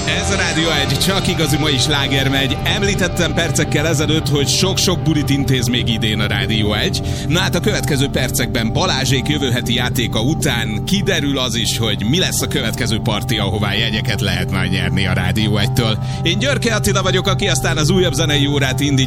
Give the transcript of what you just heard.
Ez a Rádió 1, csak igazi mai sláger megy. Említettem percekkel ezelőtt, hogy sok-sok bulit intéz még idén a Rádió 1. Na hát a következő percekben Balázsék jövő heti játéka után kiderül az is, hogy mi lesz a következő parti, ahová jegyeket lehet majd nyerni a Rádió 1-től. Én Györke Attila vagyok, aki aztán az újabb zenei órát indítja.